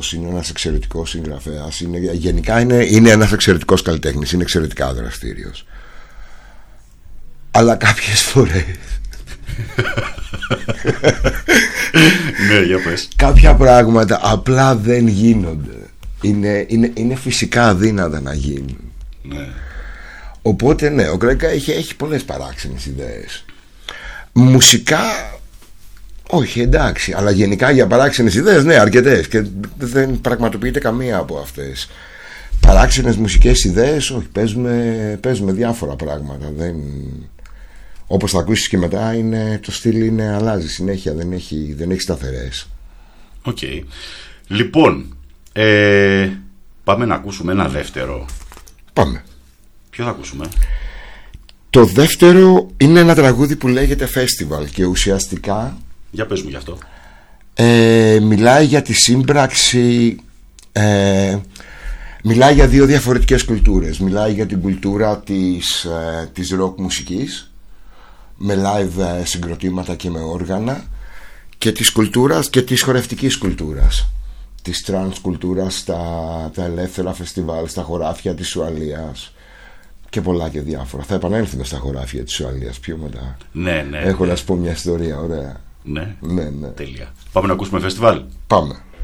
μουσικός, είναι ένας εξαιρετικός συγγραφέας, γενικά είναι ένας εξαιρετικός καλλιτέχνης, είναι εξαιρετικά δραστήριος. Αλλά κάποιες φορές ναι, για πες. κάποια πράγματα απλά δεν γίνονται. Είναι φυσικά αδύνατα να γίνουν. Ναι. Οπότε ναι, ο Γκρέγκα έχει πολλές παράξενες ιδέες. Μουσικά όχι, εντάξει, αλλά γενικά για παράξενες ιδέες ναι, αρκετές, και δεν πραγματοποιείται καμία από αυτές. Παράξενες μουσικές ιδέες όχι, παίζουμε διάφορα πράγματα. Όπως θα ακούσεις και μετά, το στυλ αλλάζει συνέχεια, δεν έχει σταθερές. Οκ. Λοιπόν, πάμε να ακούσουμε ένα δεύτερο. Πάμε. Ποιο θα ακούσουμε? Το δεύτερο είναι ένα τραγούδι που λέγεται Festival και ουσιαστικά για πες μου γι' αυτό. Μιλάει για τη σύμπραξη, μιλάει για δύο διαφορετικές κουλτούρες. Μιλάει για την κουλτούρα της rock μουσικής με live συγκροτήματα και με όργανα, και της κουλτούρας και της χορευτικής κουλτούρας, της trance κουλτούρας, τα ελεύθερα φεστιβάλ, στα χωράφια της Ουαλίας και πολλά και διάφορα. Θα επανέλθουμε στα χωράφια της Ουαλίας πιο μετά. Ναι. Έχω να σου πω μια ιστορία ωραία. Ναι. Ναι. Τέλεια. Πάμε να ακούσουμε φεστιβάλ. Πάμε.